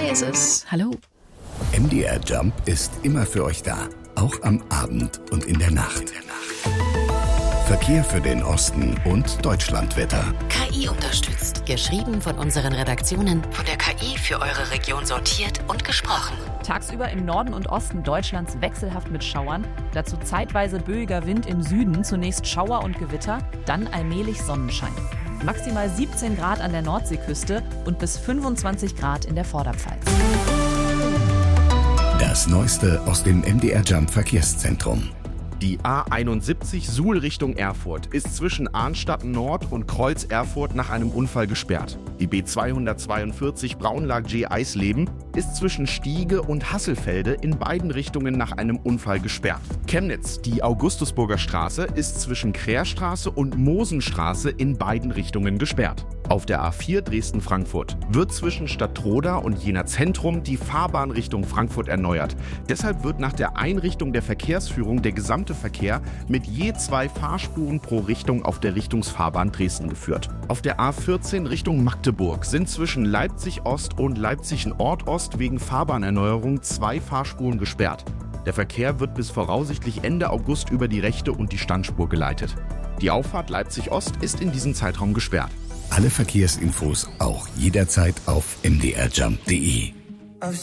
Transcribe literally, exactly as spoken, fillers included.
Zwei ist es. Hallo. M D R Jump ist immer für euch da. Auch am Abend und in der Nacht. Verkehr für den Osten und Deutschlandwetter. K I unterstützt. Geschrieben von unseren Redaktionen. Von der K I für eure Region sortiert und gesprochen. Tagsüber im Norden und Osten Deutschlands wechselhaft mit Schauern. Dazu zeitweise böiger Wind im Süden. Zunächst Schauer und Gewitter, dann allmählich Sonnenschein. Maximal siebzehn Grad an der Nordseeküste und bis fünfundzwanzig Grad in der Vorderpfalz. Das Neueste aus dem M D R Jump Verkehrszentrum. Die A einundsiebzig Suhl Richtung Erfurt ist zwischen Arnstadt Nord und Kreuz Erfurt nach einem Unfall gesperrt. Die B zweihundertzweiundvierzig Braunlage Eisleben ist zwischen Stiege und Hasselfelde in beiden Richtungen nach einem Unfall gesperrt. Chemnitz, die Augustusburger Straße, ist zwischen Kreerstraße und Mosenstraße in beiden Richtungen gesperrt. Auf der A vier Dresden-Frankfurt wird zwischen Stadtroda und Jena Zentrum die Fahrbahn Richtung Frankfurt erneuert. Deshalb wird nach der Einrichtung der Verkehrsführung der gesamte Verkehr mit je zwei Fahrspuren pro Richtung auf der Richtungsfahrbahn Dresden geführt. Auf der A vierzehn Richtung Magdeburg sind zwischen Leipzig Ost und Leipzig Nordost wegen Fahrbahnerneuerung zwei Fahrspuren gesperrt. Der Verkehr wird bis voraussichtlich Ende August über die rechte und die Standspur geleitet. Die Auffahrt Leipzig Ost ist in diesem Zeitraum gesperrt. Alle Verkehrsinfos auch jederzeit auf m d r jump punkt d e.